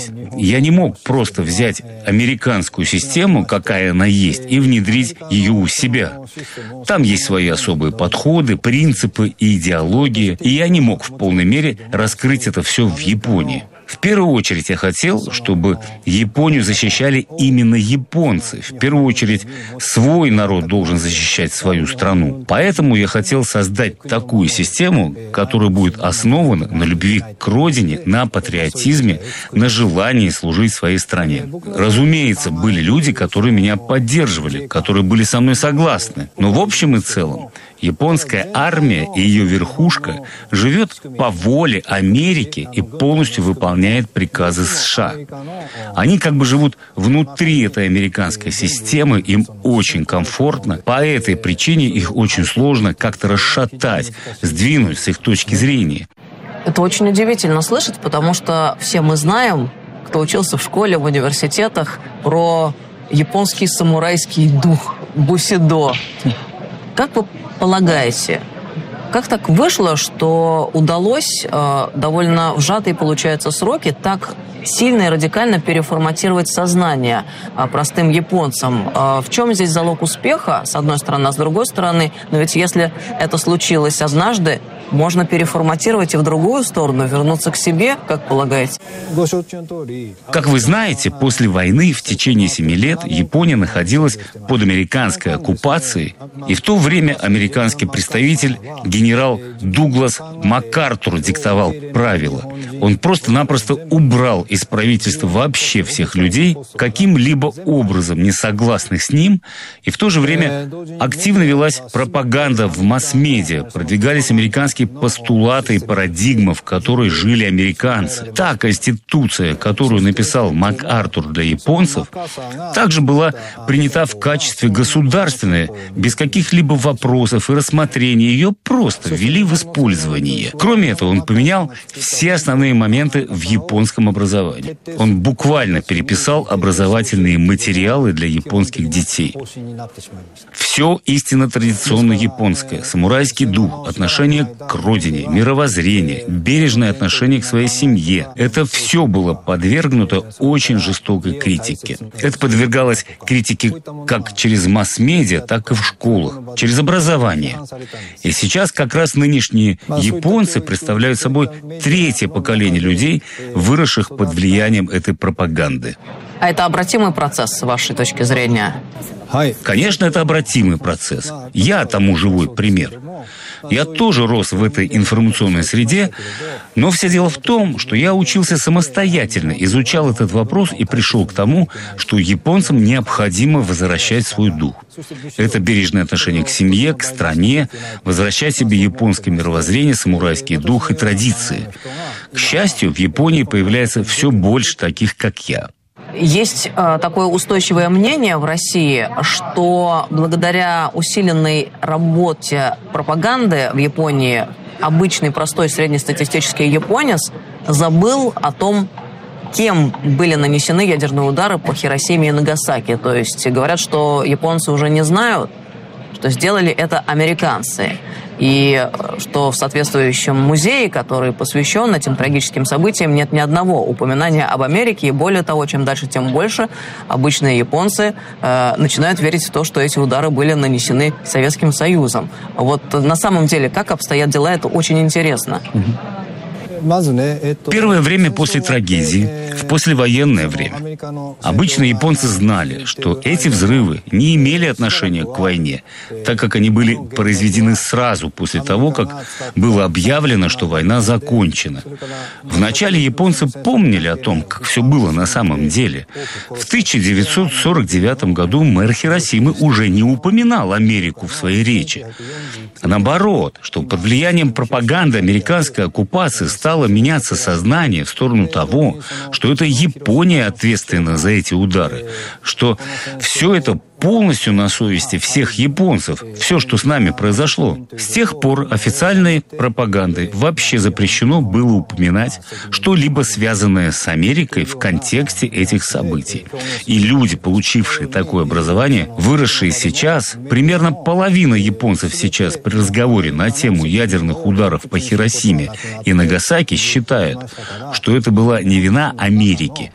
здесь. Я не мог просто взять американскую систему, какая она есть, и внедрить ее у себя. Там есть свои особые подходы, принципы и идеологии, и я не мог в полной мере раскрыть это все в Японии. В первую очередь я хотел, чтобы Японию защищали именно японцы. В первую очередь свой народ должен защищать свою страну. Поэтому я хотел создать такую систему, которая будет основана на любви к родине, на патриотизме, на желании служить своей стране. Разумеется, были люди, которые меня поддерживали, которые были со мной согласны. Но в общем и целом японская армия и ее верхушка живет по воле Америки и полностью выполняет приказы США. Они как бы живут внутри этой американской системы, им очень комфортно. По этой причине их очень сложно как-то расшатать, сдвинуть с их точки зрения. Это очень удивительно слышать, потому что все мы знаем, кто учился в школе, в университетах, про японский самурайский дух, бусидо. Как вы полагаете, как так вышло, что удалось довольно в сжатые, получается, сроки так сильно и радикально переформатировать сознание простым японцам? В чем здесь залог успеха, с одной стороны, а с другой стороны, но ведь если это случилось однажды, можно переформатировать и в другую сторону, вернуться к себе, как полагаете? Как вы знаете, после войны в течение 7 лет Япония находилась под американской оккупацией, и в то время американский представитель генерал Дуглас МакАртур диктовал правила. Он просто-напросто убрал из правительства вообще всех людей, каким-либо образом не согласных с ним, и в то же время активно велась пропаганда в масс-медиа, продвигались американские постулаты и парадигма, в которой жили американцы. Та конституция, которую написал МакАртур для японцев, также была принята в качестве государственной, без каких-либо вопросов и рассмотрений. Ее просто ввели в использование. Кроме этого, он поменял все основные моменты в японском образовании. Он буквально переписал образовательные материалы для японских детей. Все истинно традиционно японское. Самурайский дух, отношение к родине, мировоззрение, бережное отношение к своей семье. Это все было подвергнуто очень жестокой критике. Это подвергалось критике как через масс-медиа, так и в школах, через образование. И сейчас как раз нынешние японцы представляют собой третье поколение людей, выросших под влиянием этой пропаганды. А это обратимый процесс, с вашей точки зрения? Конечно, это обратимый процесс. Я тому живой пример. Я тоже рос в этой информационной среде, но все дело в том, что я учился самостоятельно, изучал этот вопрос и пришел к тому, что японцам необходимо возвращать свой дух. Это бережное отношение к семье, к стране, возвращать себе японское мировоззрение, самурайский дух и традиции. К счастью, в Японии появляется все больше таких, как я. Есть такое устойчивое мнение в России, что благодаря усиленной работе пропаганды в Японии обычный, простой, среднестатистический японец забыл о том, кем были нанесены ядерные удары по Хиросиме и Нагасаки. То есть говорят, что японцы уже не знают, что сделали это американцы. И что в соответствующем музее, который посвящен этим трагическим событиям, нет ни одного упоминания об Америке. И более того, чем дальше, тем больше обычные японцы начинают верить в то, что эти удары были нанесены Советским Союзом. Вот на самом деле, как обстоят дела, это очень интересно. Первое время после трагедии, в послевоенное время, обычно японцы знали, что эти взрывы не имели отношения к войне, так как они были произведены сразу после того, как было объявлено, что война закончена. Вначале японцы помнили о том, как все было на самом деле. В 1949 году мэр Хиросимы уже не упоминал Америку в своей речи. А наоборот, что под влиянием пропаганды американской оккупации стало меняться сознание в сторону того, что это Япония ответственна за эти удары, что все это полностью на совести всех японцев, все, что с нами произошло. С тех пор официальной пропагандой вообще запрещено было упоминать что-либо связанное с Америкой в контексте этих событий. И люди, получившие такое образование, выросшие сейчас, примерно половина японцев сейчас при разговоре на тему ядерных ударов по Хиросиме и Нагасаки считают, что это была не вина Америки,